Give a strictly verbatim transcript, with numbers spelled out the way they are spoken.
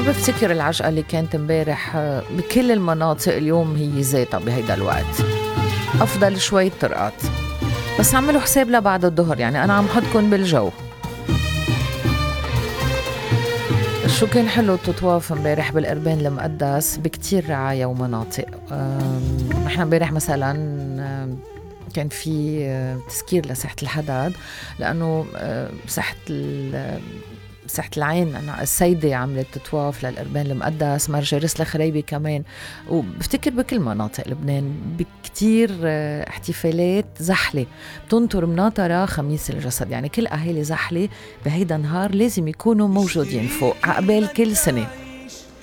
بفتكر العجقة اللي كانت امبارح بكل المناطق، اليوم هي ذاتها بهيدا الوقت أفضل شوي طرقات، بس عملوا حساب لبعد الظهر. يعني أنا عم حدكن بالجو. شو كان حلو التطواف امبارح بالقربان المقدس بكتير رعاية ومناطق. نحن امبارح مثلا كان في تسكير لساحة الحداد، لأنه ساحة ساحة العين أنا السيدة عملت تطواف للقربان المقدس، مرجرس الخريبي كمان، وبفتكر بكل مناطق لبنان بكتير احتفالات زحلة بتنطر مناطرة خميس الجسد. يعني كل أهالي زحلة بهيدا نهار لازم يكونوا موجودين فوق عقبال كل سنة.